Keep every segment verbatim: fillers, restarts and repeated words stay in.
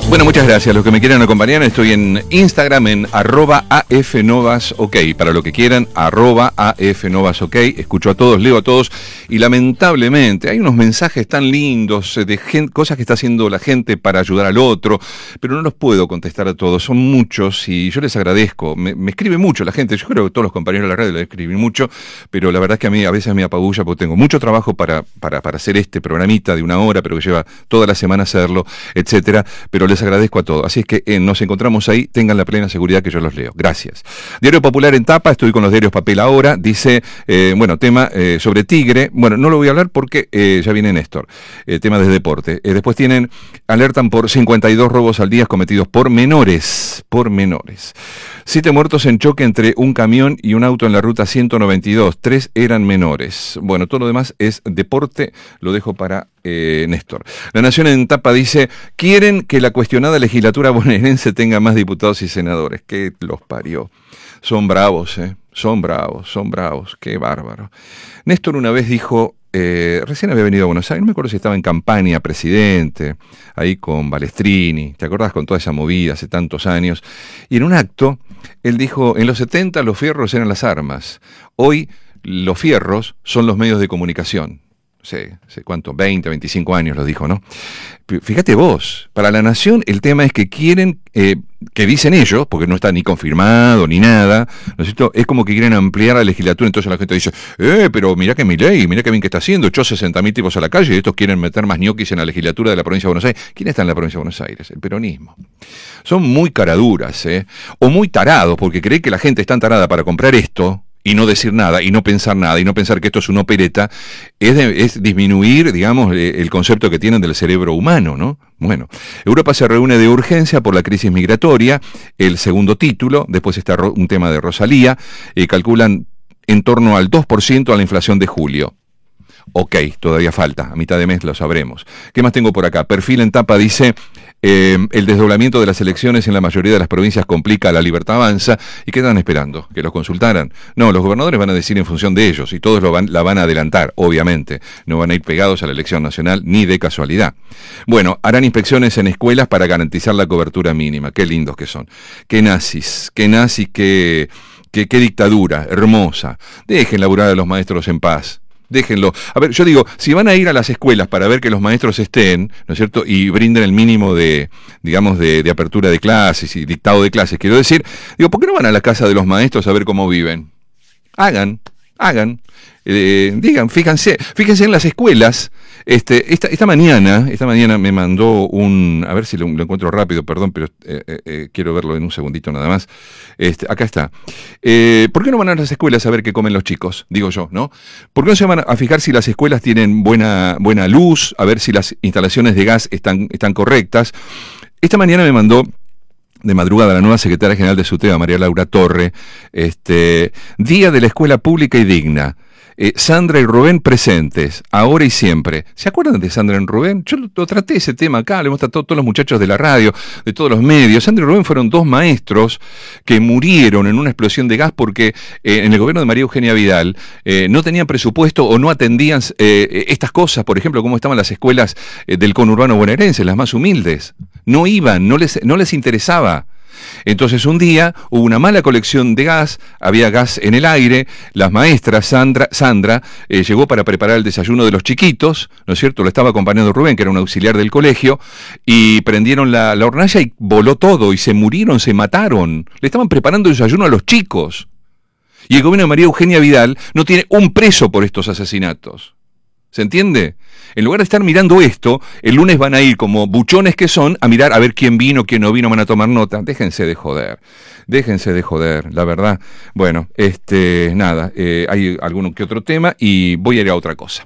Bueno, muchas gracias. Los que me quieran acompañar, estoy en Instagram en arroba afnovasok. Para lo que quieran, arroba afnovasok. Escucho a todos, leo a todos. Y lamentablemente hay unos mensajes tan lindos de gente, cosas que está haciendo la gente para ayudar al otro, pero no los puedo contestar a todos. Son muchos y yo les agradezco. Me, me escribe mucho la gente. Yo creo que todos los compañeros de la radio les escriben mucho, pero la verdad es que a mí a veces me apabulla porque tengo mucho trabajo para, para, para hacer este programita de una hora, pero que lleva toda la semana hacerlo, etcétera. Pero les agradezco a todos. Así es que eh, nos encontramos ahí, tengan la plena seguridad que yo los leo. Gracias. Diario Popular en tapa, estoy con los diarios papel ahora, dice, eh, bueno, tema eh, sobre Tigre, bueno, no lo voy a hablar porque eh, ya viene Néstor, eh, tema de deporte. Eh, después tienen, alertan por cincuenta y dos robos al día cometidos por menores, por menores. Siete muertos en choque entre un camión y un auto en la ruta ciento noventa y dos, tres eran menores. Bueno, todo lo demás es deporte, lo dejo para eh, Néstor. La Nación en tapa dice, quieren que la cuestionada legislatura bonaerense tenga más diputados y senadores. ¿Qué los parió? Son bravos, ¿eh? Son bravos, son bravos, qué bárbaro. Néstor una vez dijo, eh, recién había venido a Buenos Aires, no me acuerdo si estaba en campaña presidente, ahí con Balestrini, ¿te acordás? Con toda esa movida hace tantos años. Y en un acto, él dijo, en los setenta los fierros eran las armas, hoy los fierros son los medios de comunicación. Sé, sé cuánto, veinte, veinticinco años lo dijo, ¿no? Fíjate vos, para la Nación el tema es que quieren, eh, que dicen ellos, porque no está ni confirmado ni nada, ¿no es cierto? Es como que quieren ampliar la legislatura, entonces la gente dice, eh, pero mirá que Milei, mirá que bien que está haciendo, echó sesenta mil tipos a la calle y estos quieren meter más ñoquis en la legislatura de la provincia de Buenos Aires. ¿Quién está en la provincia de Buenos Aires? El peronismo. Son muy caraduras, ¿eh? O muy tarados, porque creen que la gente es tan tarada para comprar esto, y no decir nada, y no pensar nada, y no pensar que esto es una opereta, es, de, es disminuir, digamos, el concepto que tienen del cerebro humano, ¿no? Bueno, Europa se reúne de urgencia por la crisis migratoria, el segundo título, después está un tema de Rosalía, eh, calculan en torno al dos por ciento a la inflación de julio. Ok, todavía falta, a mitad de mes lo sabremos. ¿Qué más tengo por acá? Perfil en tapa dice, eh, el desdoblamiento de las elecciones en la mayoría de las provincias complica la Libertad Avanza. ¿Y qué están esperando? ¿Que los consultaran? No, los gobernadores van a decir en función de ellos y todos lo van, la van a adelantar, obviamente. No van a ir pegados a la elección nacional ni de casualidad. Bueno, harán inspecciones en escuelas para garantizar la cobertura mínima. Qué lindos que son. Qué nazis, qué nazis, qué, qué, qué dictadura hermosa. Dejen laburar a los maestros en paz. Déjenlo. A ver, yo digo, si van a ir a las escuelas para ver que los maestros estén, ¿no es cierto?, y brinden el mínimo de, digamos, de, de apertura de clases y dictado de clases, quiero decir, digo, ¿por qué no van a la casa de los maestros a ver cómo viven? Hagan, hagan, eh, digan, fíjense, fíjense en las escuelas. Este, esta, esta mañana, esta mañana me mandó un, a ver si lo, lo encuentro rápido, perdón, pero eh, eh, quiero verlo en un segundito nada más. Este, acá está. Eh, ¿Por qué no van a las escuelas a ver qué comen los chicos? Digo yo, ¿no? ¿Por qué no se van a fijar si las escuelas tienen buena, buena luz, a ver si las instalaciones de gas están, están correctas? Esta mañana me mandó de madrugada la nueva secretaria general de SUTEBA, María Laura Torre, este, Día de la Escuela Pública y Digna. Eh, Sandra y Rubén presentes, ahora y siempre. ¿Se acuerdan de Sandra y Rubén? Yo lo, lo traté ese tema acá, le hemos tratado a todos los muchachos de la radio, de todos los medios. Sandra y Rubén fueron dos maestros que murieron en una explosión de gas porque eh, en el gobierno de María Eugenia Vidal eh, no tenían presupuesto o no atendían eh, estas cosas, por ejemplo, cómo estaban las escuelas eh, del conurbano bonaerense, las más humildes. No iban, no les, no les interesaba. Entonces un día hubo una mala colección de gas, había gas en el aire, las maestras, Sandra, Sandra eh, llegó para preparar el desayuno de los chiquitos, ¿no es cierto? Lo estaba acompañando Rubén, que era un auxiliar del colegio, y prendieron la, la hornalla y voló todo, y se murieron, se mataron. Le estaban preparando el desayuno a los chicos. Y el gobierno de María Eugenia Vidal no tiene un preso por estos asesinatos. ¿Se entiende? En lugar de estar mirando esto, el lunes van a ir como buchones que son a mirar a ver quién vino, quién no vino, van a tomar nota. Déjense de joder, déjense de joder, la verdad. Bueno, este, nada, eh, hay algún que otro tema y voy a ir a otra cosa.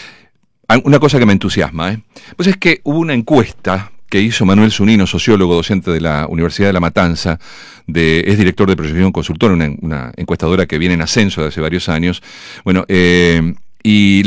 Una cosa que me entusiasma, ¿eh? Pues es que hubo una encuesta que hizo Manuel Zunino, sociólogo, docente de la Universidad de La Matanza, de, es director de proyección consultora, una, una encuestadora que viene en ascenso de hace varios años. Bueno, eh, y